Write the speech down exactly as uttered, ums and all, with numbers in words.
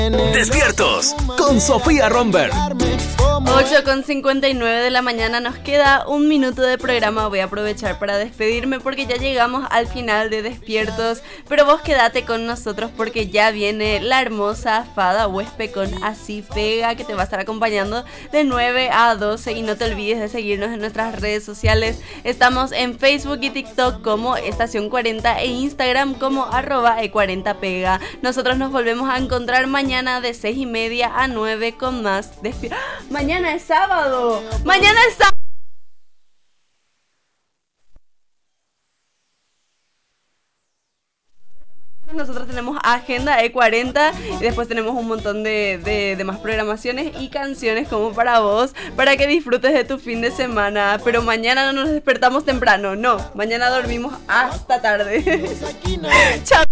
Despiertos con Sofía Romberg. ocho con cincuenta y nueve de la mañana, nos queda un minuto de programa. Voy a aprovechar para despedirme porque ya llegamos al final de Despiertos. Pero vos quédate con nosotros porque ya viene la hermosa Fada Huespe con Así Pega, que te va a estar acompañando de nueve a doce. Y no te olvides de seguirnos en nuestras redes sociales. Estamos en Facebook y TikTok como Estación cuarenta e Instagram como arroba e cuarenta pega. Nosotros nos volvemos a encontrar mañana de seis y media a nueve con más Despiertos. Mañana es sábado. Mañana es sábado. Nosotros tenemos Agenda E cuarenta y después tenemos un montón de, de, de más programaciones y canciones como para vos, para que disfrutes de tu fin de semana. Pero mañana no nos despertamos temprano, no. Mañana dormimos hasta tarde. Chao.